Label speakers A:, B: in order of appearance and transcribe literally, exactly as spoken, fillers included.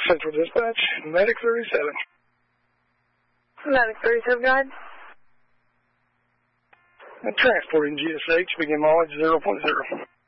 A: Central Dispatch, Medic thirty-seven.
B: Medic thirty-seven, guide.
A: Transporting G S H, begin mileage zero point zero.